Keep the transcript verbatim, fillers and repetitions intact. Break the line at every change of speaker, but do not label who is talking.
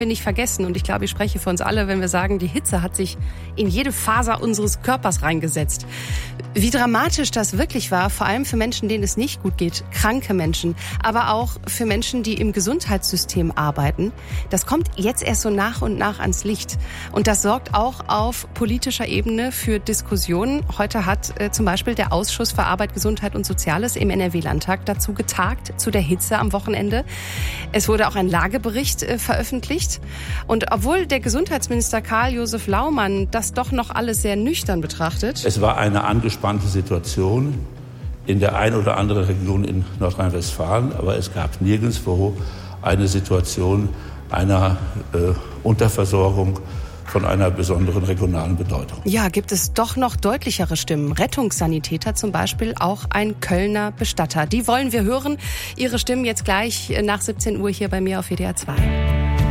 nicht vergessen. Und ich glaube, ich spreche für uns alle, wenn wir sagen, die Hitze hat sich in jede Faser unseres Körpers reingesetzt. Wie dramatisch das wirklich war, vor allem für Menschen, denen es nicht gut geht, kranke Menschen, aber auch für Menschen, die im Gesundheitssystem arbeiten, das kommt jetzt erst so nach und nach ans Licht. Und das sorgt auch auf politischer Ebene für Diskussionen. Heute hat äh, zum Beispiel der Ausschuss für Arbeit, Gesundheit und Soziales im N R W-Landtag dazu getagt, zu der Hitze am Wochenende. Es wurde auch ein Lagebericht äh, veröffentlicht. Und obwohl der Gesundheitsminister Karl-Josef Laumann das doch noch alles sehr nüchtern betrachtet.
Es war eine angespannte Situation in der einen oder anderen Region in Nordrhein-Westfalen, aber es gab nirgendwo eine Situation einer äh, Unterversorgung von einer besonderen regionalen Bedeutung.
Ja, gibt es doch noch deutlichere Stimmen. Rettungssanitäter zum Beispiel, auch ein Kölner Bestatter. Die wollen wir hören. Ihre Stimmen jetzt gleich nach siebzehn Uhr hier bei mir auf W D R zwei.